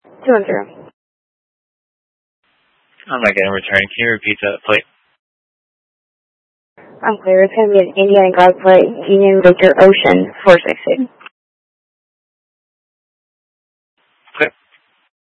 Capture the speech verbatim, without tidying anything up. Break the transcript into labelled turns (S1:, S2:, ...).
S1: two one zero.
S2: I'm not getting a return. Can you repeat that plate?
S1: I'm clear. It's going to be an Indiana Golf plate, Union Victor Ocean, four six two.